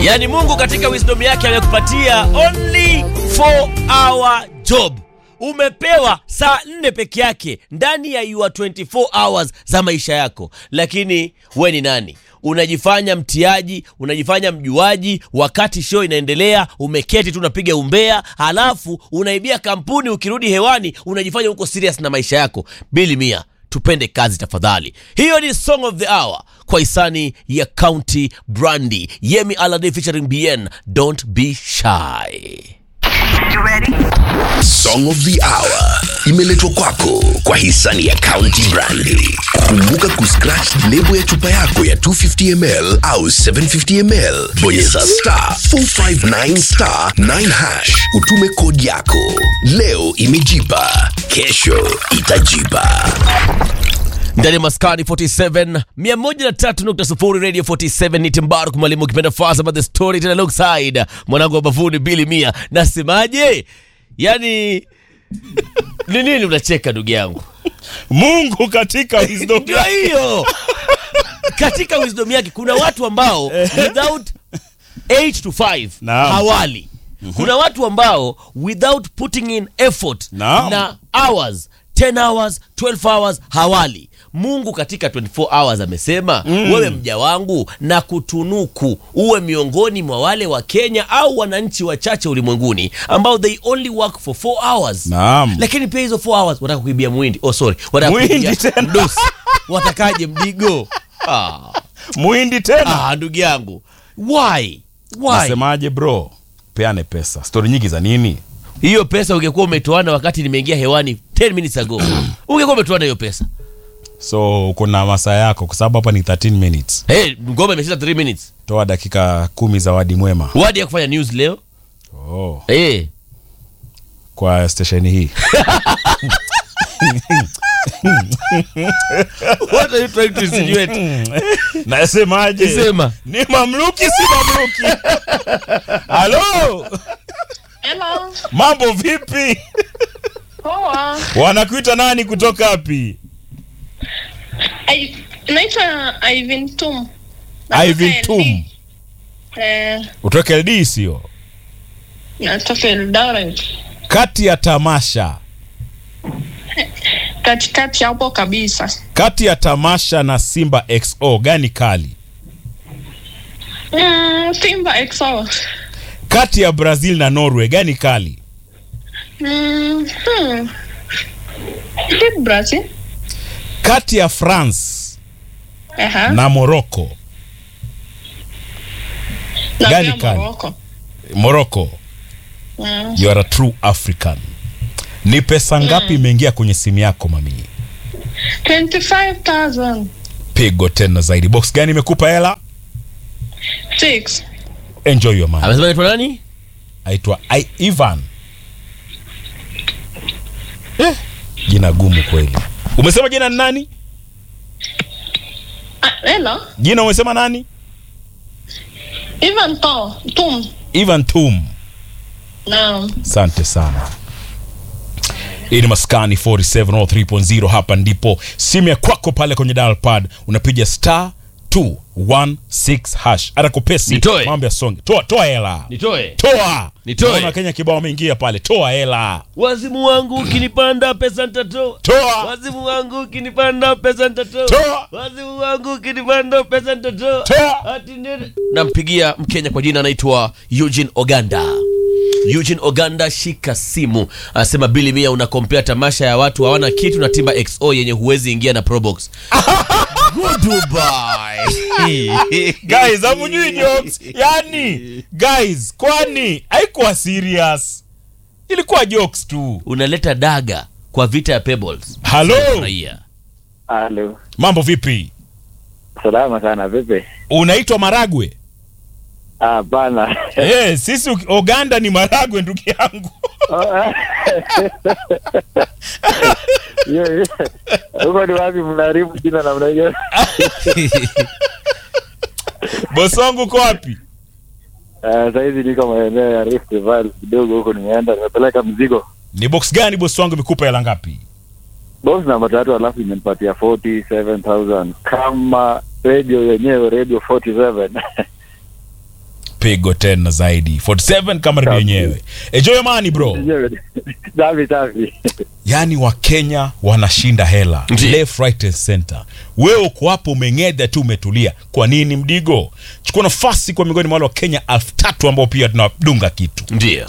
Yani Mungu katika wisdom yake amekupatia only 4-hour job. Umepewa saa 4 peke yake ndani ya your 24 hours za maisha yako. Lakini we ni nani? Unajifanya mtiaji, unajifanya mjuaji, wakati show inaendelea umeketi tu unapiga umbea, halafu unaibia kampuni, ukirudi hewani unajifanya uko serious na maisha yako. Billy Mia, tupende kazi tafadhali. Hiyo ni Song of the Hour kwa hisani ya County Brandy. Yemi Alade featuring BN, Don't Be Shy. You ready? Song of the Hour imeletwa kwako kwa hisani ya County Brandy. Kumbuka kuscratch lebo ya chupa yako ya 250ml au 750ml. Bonyeza *459*9#. Utume kodi yako. Leo imejipa, kesho itajipa. Ndani Maskani 47 103.0 Radio 47 ni Timbaru Mwalimu kipenda Fast About The Story tena alongside mwanangu wa bavuni Billy Mia. Nasemaje? Yani nini unacheka ndugu yangu? Mungu katika wisdom ndio hiyo. Katika wisdom yake kuna watu ambao without 8 to 5 hawali. Kuna watu ambao without putting in effort na hours, 10 hours, 12 hours hawali. Mungu katika 24 hours amesema wewe mja wangu na kutunuku uwe miongoni mwa wale wa Kenya au wananchi wachache ulimwenguni ambao they only work for 4 hours. Naam. Lakini pia hizo 4 hours wataka kuibia mwindi. Wataka kuibia mdosi. Watakaje mdigo? Muhindi tena. Ndugu yangu. Why? Nasemaje bro? Peane pesa. Story nyingi za nini? Hiyo pesa ungekuwa umetoana wakati nimeingia hewani 10 minutes ago. Ungekuwa umetoana hiyo pesa. So uko na masaa yako kwa sababu hapa ni 13 minutes. Ngoma imesha 3 minutes. Toa dakika 10 za wadi mwema. Wadi ya kufanya news leo. Kwa station hii. What are you trying to insinuate? Nasemaje? Sema. Ni mamluki si mamluki. Hello. Hello. Mambo vipi? Poa. Wanakuita nani kutoka wapi? Naitwa Ivan Tum. Ivan Tum. Utoka LD sio? Natoka Eldoret. Kati ya tamasha. Katikati hapo kabisa. Kati ya tamasha na Simba XO gani kali? Simba XO. Kati ya Brazil na Norway gani kali? Brazil. Kati ya France na Morocco gani kali? Morocco. You are a true African. Ni pesa ngapi imeingia kwenye simu yako mami? 25,000. Pigo tena zaidi. Box gani imekupa hela? 6. Enjoy your money. Amesema anaitwa nani? Aitwa Ivan. Jina gumu kweli. Umesema jina ni nani? Hello. Jina umesema nani? Ivan Tum. Ivan Tum. Naam. Asante sana. Hii ni Maskani 4703.0. Hapa ndipo simu ya kwako pale kwenye dial pad unapiga *216#. Atakupesi mambo ya song. Toa hela. Toa. Naona Kenya kibao ameingia pale. Toa hela. Wazimu wangu ukinipanda pesa nitatoa. Toa. Wazimu wangu ukinipanda pesa nitatoa. Toa. Wazimu wangu ukinipanda pesa nitatoa. Toa. Nampigia Mkenya kwa jina anaitwa Eugene Oganda. Eugene Oganda, shika simu. Anasema Billy Mia, una compare tamasha ya watu hawana kitu na Timba XO yenye huwezi ingia na Probox. Goodbye. Guys, hamjui jokes. Yani, guys, kwani haikuwa serious. Ilikuwa jokes tu. Unaleta daga kwa vita ya Pebbles. Hello. Hello. Mambo vipi? Salama sana vipi? Unaitwa Maragwe? Bana. Sisi Uganda ni Maragwe ndugu yangu. Uko ni wapi mnaharibu jina na mnaje? Boss wangu uko wapi? Sasa hivi niko maeneo ya Rift Valley kidogo huko nimeenda nimepeleka mzigo. Ni box gani boss wangu imekupa hela ngapi? Box namba 3 alafu imenipatia 47,000 kama radio yenyewe Radio 47. mpigo tena zaidi 47 kama redio yenyewe. Enjoy your money bro. Safi. Yani Wakenya wanashinda hela left right and center. Wewe uko hapo umeng'eda tu umetulia. Kwa nini Mdigo? Chukua nafasi kwa miongoni mwa wale wa Kenya 3000 ambao pia tunadunga kitu. Ndio.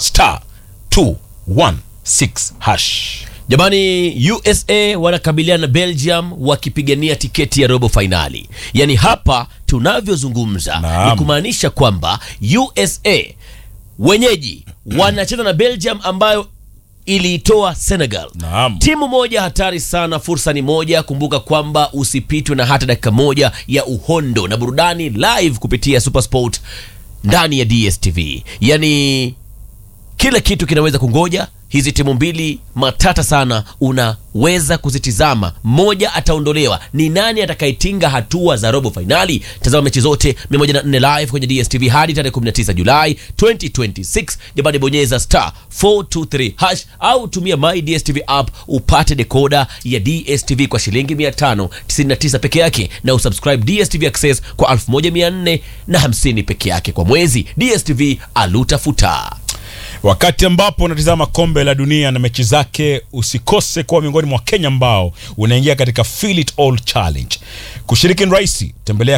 *216#. Jamani, USA wanakabiliana na Belgium wakipigania tiketi ya robo finali. Yani hapa tunavyozungumza ni kumaanisha kwamba USA wenyeji wanacheza na Belgium ambayo iliitoa Senegal. Timu moja hatari sana, fursa ni moja. Kumbuka kwamba usipitwe na hata dakika moja ya uhondo na burudani live kupitia SuperSport ndani ya DStv. Yani kila kitu kinaweza kungoja. Hizi timu mbili matata sana unaweza kuzitizama. Moja ataondolewa. Ni nani atakayetinga hatua za robo finali? Tazama mechi zote 104 live kwenye DStv hadi tarehe 19 Julai 2026. Jamani, bonyeza *423# au tumia my DStv app upate dekoda ya DStv kwa shilingi 599 peke yake, na usubscribe DStv Access kwa 1450 peke yake kwa mwezi. DStv alutafuta. Wakati ambapo unatizama kombe la dunia na mechi zake, usikose kwa miongoni mwa Kenya ambao unaingia katika Feel It All Challenge. Kushiriki ni rahisi, tembelea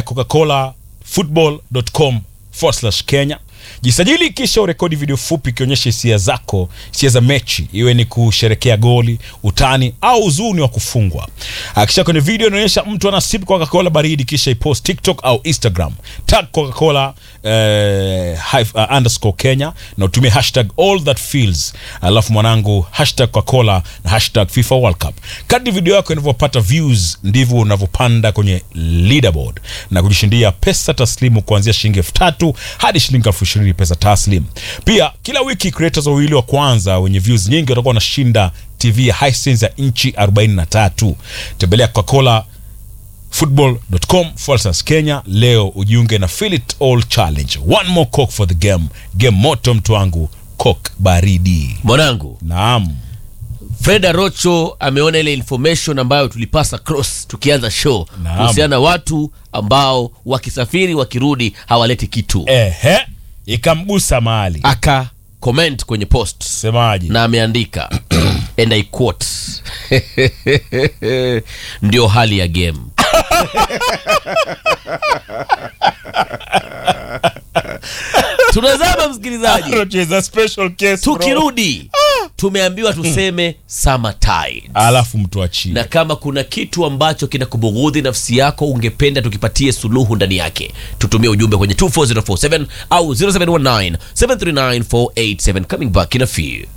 coca-colafootball.com/Kenya. Jisajili kisha urekodi video fupi ikionyesha hisia zako, hisia za mechi, iwe ni kusherekea goli, utani au huzuni wa kufungwa. Hakisha kwenye video inaonyesha mtu anasipu Coca-Cola baridi, kisha ipost TikTok au Instagram. Tag Coca-Cola _Kenya na utumie #AllThatFeels. Alafu mwanangu #Coca-Cola na #FIFA World Cup. Kadri video yako inavyopata views ndivyo unavyopanda kwenye leaderboard na kujishindia pesa taslimu kuanzia shilingi 3000 hadi shilingi 20,000 pesa taslim. Pia kila wiki creators wawili wa kwanza wenye views nyingi watakuwa wanashinda TV ya Hisense ya inchi 43. Tembelea coca-colafootball.com/Kenya leo ujiunge na Feel It All Challenge. One more Coke for the game. Game moto mtu wangu, Coke baridi. Mwanangu. Naam. Freda Rocho ameona ile information ambayo tulipasa cross tukianza show kuhusiana na watu ambao wakisafiri wakirudi hawaleti kitu. Ikamgusa mahali. Aka comment kwenye post. Semaji. Na ameandika and I quote ndio hali ya game. Tunazama msikilizaji. Special case, tukirudi tumeambiwa tuseme summer tide. Alafu mtu achie. Na kama kuna kitu ambacho kinakubughudhi nafsi yako ungependa tukipatie suluhu ndani yake, tutumie ujumbe kwenye 24047 au 0719 739 487. Coming back in a few.